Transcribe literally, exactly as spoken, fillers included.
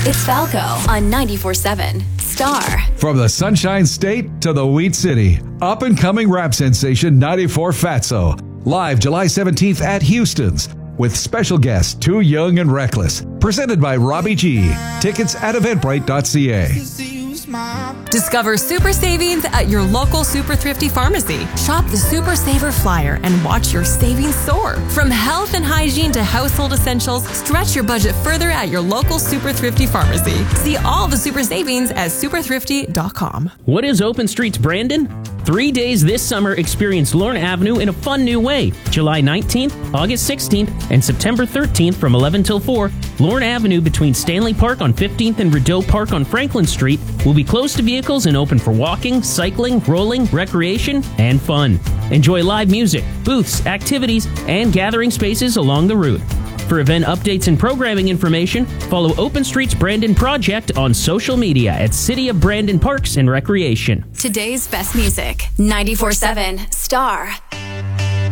It's Falco on ninety-four seven Star. From the Sunshine State to the Wheat City, up-and-coming rap sensation ninety-four Fatso. Live July seventeenth at Houston's with special guest Too Young and Reckless. Presented by Robbie G. Tickets at eventbrite dot c a. Discover super savings at your local Super Thrifty pharmacy. Shop the Super Saver Flyer and watch your savings soar. From health and hygiene to household essentials, stretch your budget further at your local Super Thrifty pharmacy. See all the super savings at super thrifty dot com. What is Open Streets Brandon? Three days this summer, experience Lorne Avenue in a fun new way. July nineteenth, August sixteenth, and September thirteenth from eleven till four, Lorne Avenue between Stanley Park on fifteenth and Rideau Park on Franklin Street will be closed to vehicles and open for walking, cycling, rolling, recreation, and fun. Enjoy live music, booths, activities, and gathering spaces along the route. For event updates and programming information, follow Open Streets Brandon Project on social media at City of Brandon Parks and Recreation. Today's best music, ninety-four seven Star.